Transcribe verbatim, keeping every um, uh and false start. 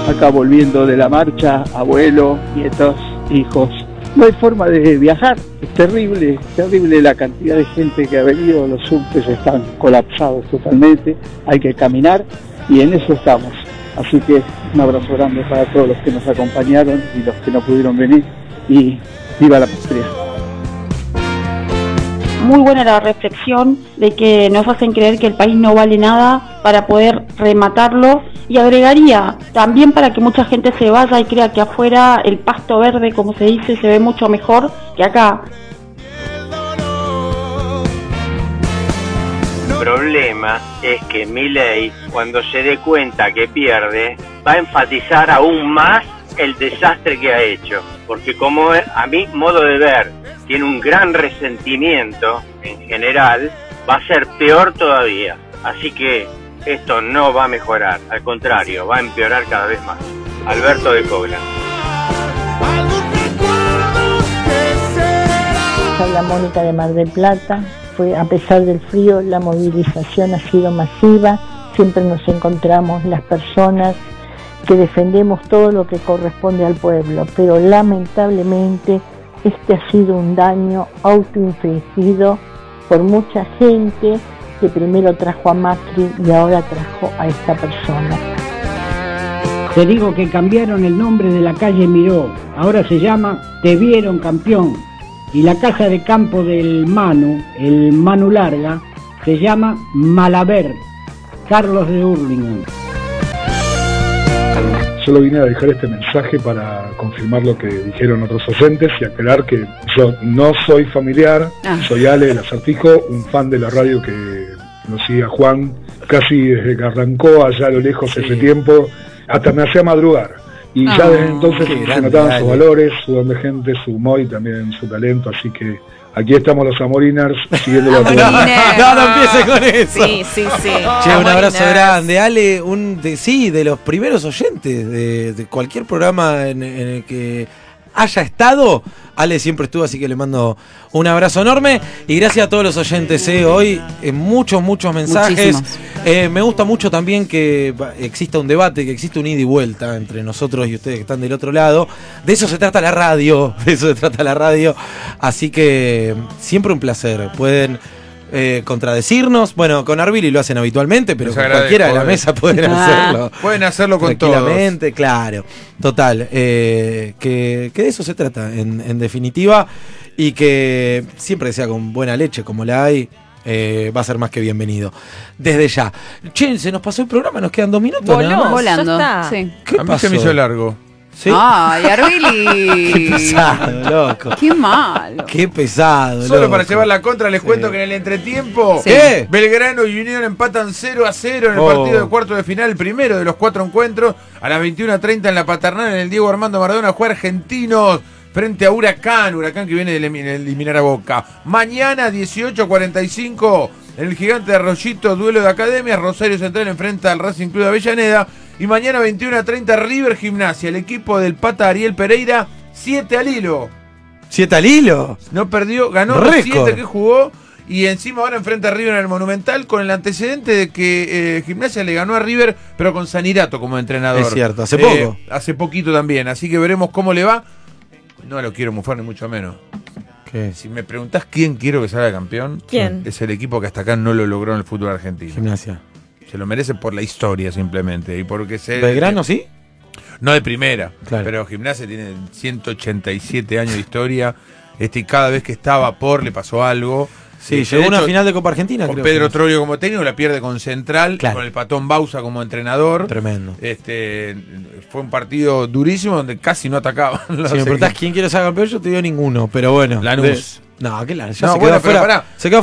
acá volviendo de la marcha, abuelos, nietos, hijos. No hay forma de viajar, es terrible, terrible la cantidad de gente que ha venido, los subtes están colapsados totalmente, hay que caminar y en eso estamos. Así que un abrazo grande para todos los que nos acompañaron y los que no pudieron venir y viva la patria. Muy buena la reflexión de que nos hacen creer que el país no vale nada para poder rematarlo, y agregaría también para que mucha gente se vaya y crea que afuera el pasto verde, como se dice, se ve mucho mejor que acá. El problema es que Milei, cuando se dé cuenta que pierde, va a enfatizar aún más el desastre que ha hecho, porque como a mi modo de ver tiene un gran resentimiento en general, va a ser peor todavía. Así que esto no va a mejorar, al contrario, va a empeorar cada vez más. Alberto de Cobra. Habla Mónica de Mar del Plata. Fue, a pesar del frío, la movilización ha sido masiva. Siempre nos encontramos las personas que defendemos todo lo que corresponde al pueblo, pero lamentablemente este ha sido un daño autoinfligido por mucha gente que primero trajo a Macri y ahora trajo a esta persona. Te digo que cambiaron el nombre de la calle Miró, ahora se llama Te Vieron Campeón, y la casa de campo del Manu, el Manu Larga, se llama Malaber, Carlos de Hurlingham. Solo vine a dejar este mensaje para confirmar lo que dijeron otros oyentes y aclarar que yo no soy familiar, ah. soy Ale del Acertijo, un fan de la radio que lo sigue a Juan casi desde que arrancó allá a lo lejos sí. ese tiempo, hasta me hacía madrugar. Y ah, ya desde entonces se notaban sus valores, su don de gente, su humor y también su talento, así que aquí estamos los Amoriners siguiendo la No, no empieces con eso. Sí, sí, sí. Che, un abrazo grande. Ale, un de, sí, de los primeros oyentes de, de cualquier programa en, en el que haya estado. Ale siempre estuvo, así que le mando un abrazo enorme. Y gracias a todos los oyentes, eh, hoy eh, muchos, muchos mensajes. Eh, me gusta mucho también que exista un debate, que exista un ida y vuelta entre nosotros y ustedes que están del otro lado. De eso se trata la radio, de eso se trata la radio. Así que siempre un placer. Pueden eh, contradecirnos. Bueno, con Arbili lo hacen habitualmente, pero con cualquiera de la mesa pueden ah. hacerlo. Pueden hacerlo con todos. Tranquilamente, claro. Total. Eh, que, que de eso se trata, en, en definitiva. Y que siempre sea con buena leche, como la hay. Eh, va a ser más que bienvenido. Desde ya. Che, se nos pasó el programa, nos quedan dos minutos. Voló, volando. Sí. ¿Qué a mí pasó? se me hizo largo. ¿Sí? Ay, Arbili. Qué pesado, loco. Qué malo. Qué pesado, Solo loco. para llevar la contra les sí. cuento que en el entretiempo sí. ¿Qué? Belgrano y Unión empatan cero a cero en el oh. partido de cuarto de final, el primero de los cuatro encuentros. A las veintiuna treinta en la Paternal, en el Diego Armando Maradona, juega Argentinos frente a Huracán, Huracán que viene de eliminar a Boca. Mañana dieciocho cuarenta y cinco en el Gigante de Arroyito, duelo de academias, Rosario Central enfrenta al Racing Club de Avellaneda. Y mañana veintiuna treinta River Gimnasia, el equipo del Pata Ariel Pereira, siete al hilo. ¿siete al hilo? No perdió, ganó los siete que jugó. Y encima ahora enfrenta a River en el Monumental con el antecedente de que eh, Gimnasia le ganó a River, pero con Sanirato como entrenador. Es cierto, hace eh, poco. Hace poquito también, así que veremos cómo le va. No lo quiero mufar ni mucho menos. ¿Qué? Si me preguntás quién quiero que salga campeón, ¿quién? Es el equipo que hasta acá no lo logró en el fútbol argentino. Gimnasia. Se lo merece por la historia simplemente. Y porque se, ¿Belgrano sí? No de primera, claro. Pero Gimnasia tiene ciento ochenta y siete años de historia. Este, y cada vez que estaba por le pasó algo. Sí, este, llegó a una hecho, final de Copa Argentina. Con creo Pedro que Troglio como técnico, la pierde con Central, claro. con el Patón Bausa como entrenador. Tremendo. Este, fue un partido durísimo donde casi no atacaban. Si me preguntás quién quiere ser campeón, yo te digo ninguno, pero bueno. Lanús. De... No, ¿qué Lanús? No, se bueno, quedó pero fuera. pará. Se quedó